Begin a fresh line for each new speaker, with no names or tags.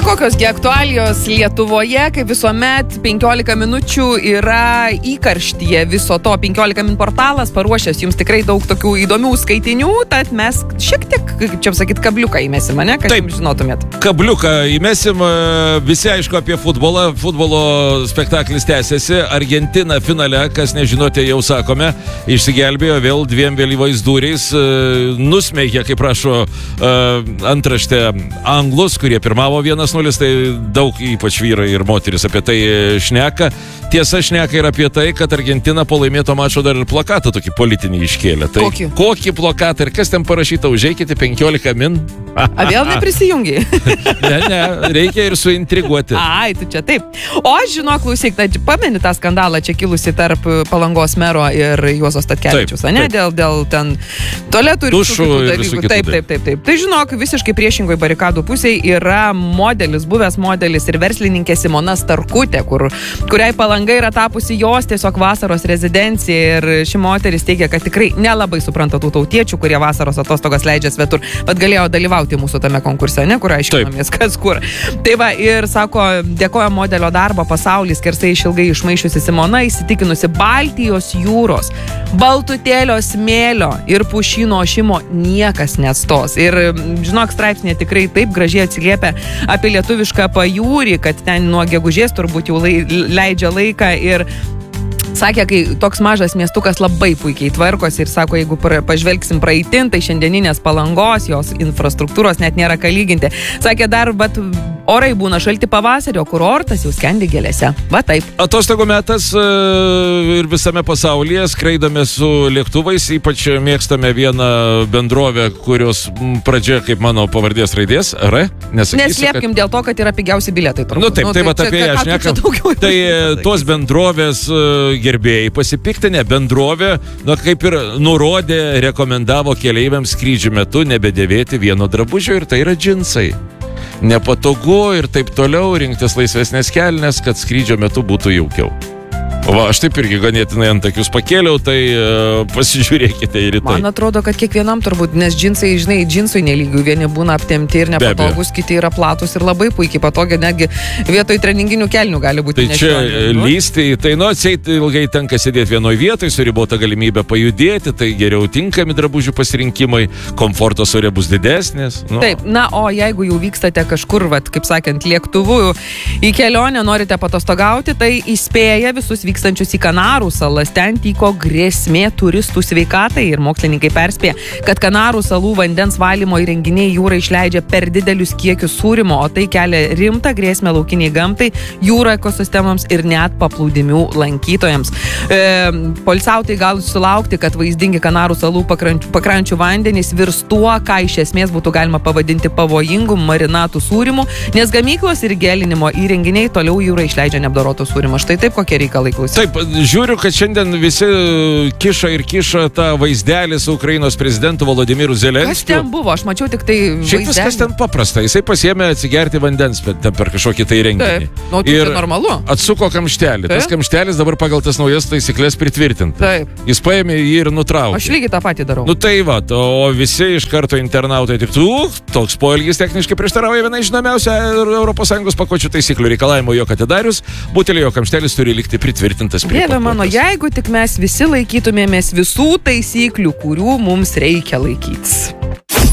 Kokiosgi aktualijos Lietuvoje, kaip visuomet, 15 minučių yra įkarštyje viso to. 15 min portalas paruošęs jums tikrai daug tokių įdomių skaitinių, tad mes šiek tiek, kaip čia sakyt, kabliuką įmesim, ne? Kad jums žinotumėt.
Kabliuką įmesim, visi aišku apie futbolą. Futbolo spektaklis tęsiasi. Argentina finale, kas nežinote, jau sakome, išsigelbėjo vėl 2 vėlyvais dūriais, nusmeigė, kaip prašo antraštė, anglus, kurie pirmavo 1-0, tai daug ypač vyrai ir moteris apie tai šneka. Tiesa, šneka ir apie tai, kad Argentina po laimėto mačo dar ir plakatą tokį politinį iškėlė. Tai kokį plakatą ir kas ten parašyta, užeikite 15 min?
A vėl neprisijungiai?
Ne, reikia ir suintriguoti.
Ai, tu čia taip. O aš žinok, klausyk, pameni tą skandalą čia kilusi tarp Palangos mero ir Juozo Statkevičiaus, ne? Dėl ten tualetų ir
dušų ir visų kitų.
Taip. Tai žinok, visiškai priešingoj barikadų pusėje yra modelis, buvęs modelis ir verslininkė Simona Starkutė, kuriai Palanga yra tapusi jos tiesiog vasaros rezidencija, ir ši moteris teigia, kad tikrai nelabai supranta tų tautiečių, kurie vasaros atostogas leidžia svetur, bet galėjo dalyvauti mūsų tame konkurse, ne, kur aiškinomės, kas kur. Tai va, ir sako, dėkoja modelio darbo pasaulis, skersai išilgai išmaišiusi Simona, įsitikinusi Baltijos jūros, baltutėlio smėlio ir pušyno ošimo niekas nestos. Ir žinok, straipsnė tikrai taip gražiai atsiliepia apie lietuvišką pajūrį, kad ten nuo gegužės turbūt jau leidžia laiką, ir sakė, kai toks mažas miestukas labai puikiai tvarkosi, ir sako, jeigu pažvelgsim praeitin, tai šiandieninės Palangos, jos infrastruktūros net nėra ką lyginti. Sakė, dar, bet orai būna šalti pavasario, kurortas jau skendi gėlėse. Va taip.
Atostogų metas ir visame pasaulyje skraidome su lėktuvais, ypač mėgstame vieną bendrovę, kurios pradžia kaip mano pavardės raidės, R.
Neslėpkim dėl to, kad yra pigiausi bilietai.
Nu taip, tai va apie ją šnekam. Tai tos bendrovės gerbėjai pasipiktinę, bendrovė, kaip ir nurodė, rekomendavo keleiviams skrydžių metu nebedėvėti vieno drabužio, ir tai yra džinsai. Nepatogu ir taip toliau, rinktis laisvesnės kelnes, kad skrydžio metu būtų jaukiau. Va, aš taip irgi ganėtinai ant akius pakėliau, tai pasižiūrėkite ir į tai.
Man atrodo, kad kiekvienam turbūt, nes džinsai, žinai, džinsui nelygių, vieni būna aptemti ir nepatogus, kiti yra platus ir labai puikiai patogia, netgi vietoj treninginių kelnių gali būti.
Tai čia lysti, tai atseit ilgai tenka sėdėti vienoje vietoje, su ribota galimybė pajudėti, tai geriau tinkami drabužių pasirinkimai, komfortas ore bus didesnis.
Taip, na, o jeigu jau vykstate kažkur, kaip sakant, lėktuvu į kelionę, norite patostogauti, tai įspėja visus vykstančius į Kanarų salas. Ten tyko grėsmė turistų sveikatai, ir mokslininkai perspėja, kad Kanarų salų vandens valymo įrenginiai jūrai išleidžia per didelius kiekius sūrimo, o tai kelia rimtą grėsmę laukiniai gamtai, jūro ekosistemams ir net paplūdimių lankytojams. Poilsiautojai gali sulaukti, kad vaizdingi Kanarų salų pakrančių vandenys virs tuo, ką iš esmės būtų galima pavadinti pavojingų marinatų sūrimu, nes gamyklos ir gelinimo įrenginiai toliau jūrai išleidžia neapdoroto sūrimo. Štai taip kokie reikalai.
Taip, žiūriu, kad šiandien visi kiša tą vaizdelį su Ukrainos prezidentu Volodymyru Zelenskiu.
Kas ten buvo? Aš mačiau tik tai vaizdelį.
Šiaip viskas ten paprasta. Jisai pasiėmė atsigerti vandens per kažkokį tai renginį.
Taip, ir normalu.
Atsuko kamštelį. Tas kamštelis dabar pagal tas naujas taisyklės pritvirtintas.
Taip.
Jis paėmė jį ir nutraukė.
Aš lygiai tą patį darau.
Nu tai va, o visi iš karto internautai tik toks poelgis techniškai prieštarauja vienai žinomiausia ES pakuočių taisyklių reikalavimo, jog atidarius butelio kamštelis turi likti pritvirtintas.
Dieve mano, jeigu tik mes visi laikytumėmės visų taisyklių, kurių mums reikia laikytis.